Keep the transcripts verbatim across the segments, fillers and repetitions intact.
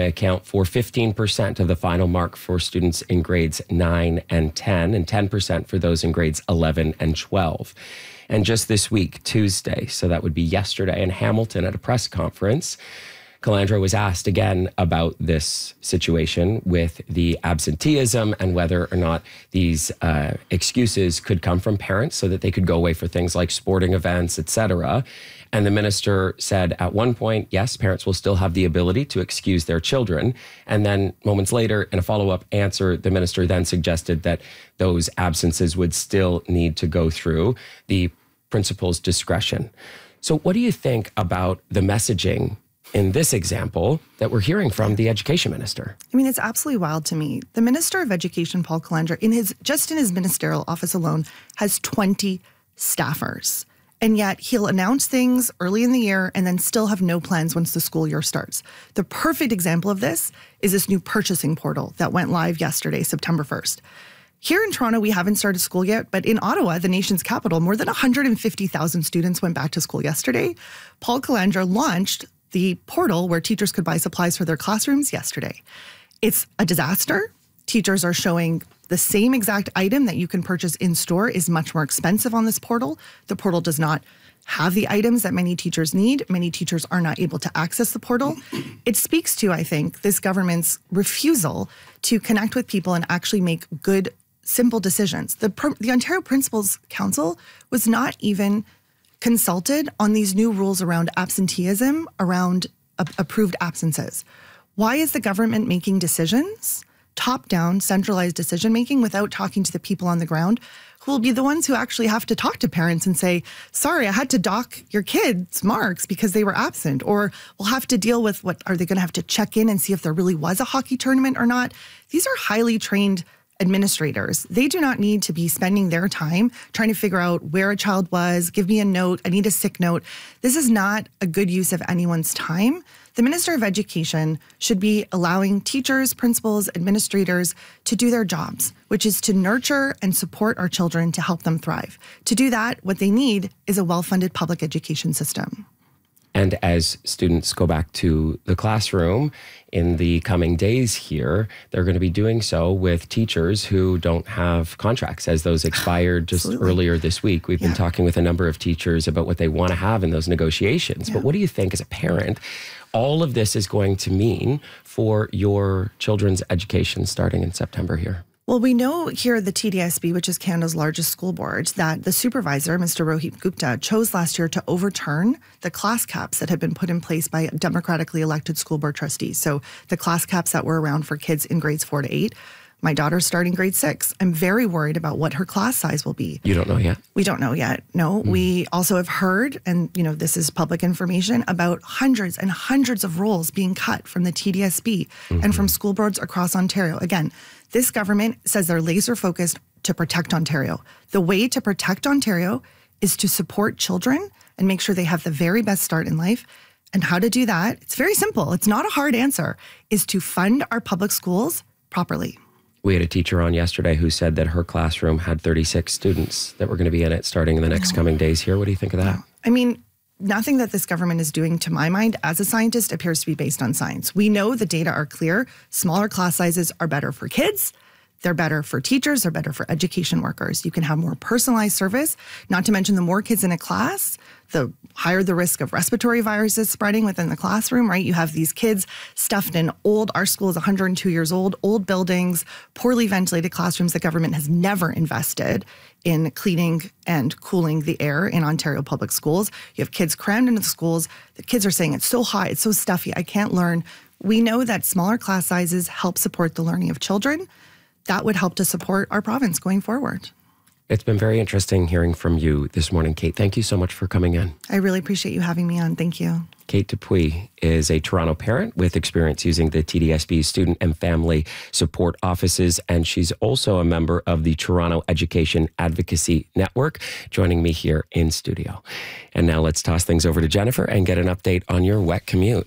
account for fifteen percent of the final mark for students in grades nine and ten, and ten percent for those in grades eleven and twelve. And just this week, Tuesday, so that would be yesterday, in Hamilton at a press conference, Calandra was asked again about this situation with the absenteeism and whether or not these uh, excuses could come from parents so that they could go away for things like sporting events, et cetera. And the minister said at one point, yes, parents will still have the ability to excuse their children. And then moments later, in a follow-up answer, the minister then suggested that those absences would still need to go through the principal's discretion. So what do you think about the messaging in this example that we're hearing from the education minister? I mean, it's absolutely wild to me. The Minister of Education, Paul Calandra, in his just in his ministerial office alone, has twenty staffers. And yet he'll announce things early in the year and then still have no plans once the school year starts. The perfect example of this is this new purchasing portal that went live yesterday, September first. Here in Toronto, we haven't started school yet, but in Ottawa, the nation's capital, more than one hundred fifty thousand students went back to school yesterday. Paul Calandra launched the portal where teachers could buy supplies for their classrooms yesterday. It's a disaster. Teachers are showing the same exact item that you can purchase in store is much more expensive on this portal. The portal does not have the items that many teachers need. Many teachers are not able to access the portal. It speaks to, I think, this government's refusal to connect with people and actually make good, simple decisions. The, the Ontario Principals Council was not even consulted on these new rules around absenteeism, around a- approved absences. Why is the government making decisions, top-down, centralized decision-making, without talking to the people on the ground who will be the ones who actually have to talk to parents and say, sorry, I had to dock your kids' marks because they were absent, or we'll have to deal with what, are they going to have to check in and see if there really was a hockey tournament or not? These are highly trained administrators. They do not need to be spending their time trying to figure out where a child was, give me a note, I need a sick note. This is not a good use of anyone's time. The Minister of Education should be allowing teachers, principals, administrators to do their jobs, which is to nurture and support our children to help them thrive. To do that, what they need is a well-funded public education system. And as students go back to the classroom in the coming days here, they're going to be doing so with teachers who don't have contracts, as those expired just Absolutely. earlier this week. We've yeah. been talking with a number of teachers about what they want to have in those negotiations. Yeah. But what do you think, as a parent, all of this is going to mean for your children's education starting in September here? Well, we know here at the T D S B, which is Canada's largest school board, that the supervisor, Mister Rohit Gupta, chose last year to overturn the class caps that had been put in place by democratically elected school board trustees. So the class caps that were around for kids in grades four to eight. My daughter's starting grade six. I'm very worried about what her class size will be. You don't know yet? We don't know yet. No. Mm. We also have heard, and you know, this is public information, about hundreds and hundreds of roles being cut from the T D S B mm-hmm. and from school boards across Ontario. Again, this government says they're laser focused to protect Ontario. The way to protect Ontario is to support children and make sure they have the very best start in life. And how to do that, it's very simple. It's not a hard answer, is to fund our public schools properly. We had a teacher on yesterday who said that her classroom had thirty-six students that were going to be in it starting in the next no. coming days here. What do you think of that? No. I mean, nothing that this government is doing, to my mind, as a scientist, appears to be based on science. We know the data are clear. Smaller class sizes are better for kids. They're better for teachers. They're better for education workers. You can have more personalized service, not to mention the more kids in a class, the higher the risk of respiratory viruses spreading within the classroom, right? You have these kids stuffed in old, our school is one hundred two years old, old buildings, poorly ventilated classrooms. The government has never invested in cleaning and cooling the air in Ontario public schools. You have kids crammed into the schools. The kids are saying it's so hot, it's so stuffy, I can't learn. We know that smaller class sizes help support the learning of children. That would help to support our province going forward. It's been very interesting hearing from you this morning, Kate. Thank you so much for coming in. I really appreciate you having me on. Thank you. Kate Dupuis is a Toronto parent with experience using the T D S B Student and Family Support Offices, and she's also a member of the Toronto Education Advocacy Network, joining me here in studio. And now let's toss things over to Jennifer and get an update on your wet commute.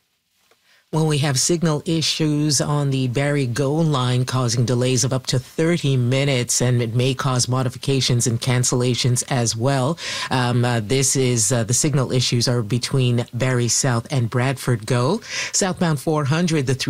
Well, we have signal issues on the Barrie Go line causing delays of up to thirty minutes, and it may cause modifications and cancellations as well. Um, uh, this is uh, the signal issues are between Barrie South and Bradford Go. Southbound four hundred, the three